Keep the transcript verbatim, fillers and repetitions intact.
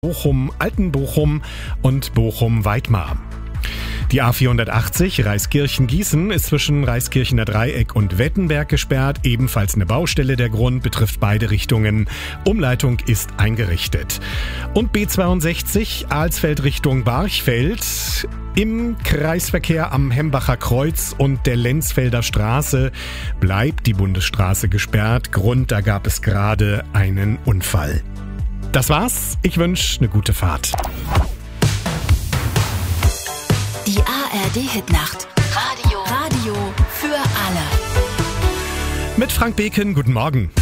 Bochum-Altenbochum und Bochum-Weitmar. Die A vierhundertachtzig Reiskirchen-Gießen ist zwischen Reiskirchener Dreieck und Wettenberg gesperrt, ebenfalls eine Baustelle. Der Grund betrifft beide Richtungen. Umleitung ist eingerichtet. Und B zweiundsechzig Alsfeld Richtung Barchfeld. Im Kreisverkehr am Hembacher Kreuz und der Lenzfelder Straße bleibt die Bundesstraße gesperrt. Grund, da gab es gerade einen Unfall. Das war's. Ich wünsche eine gute Fahrt. Die A R D-Hitnacht. Radio. Radio für alle. Mit Frank Beken, guten Morgen.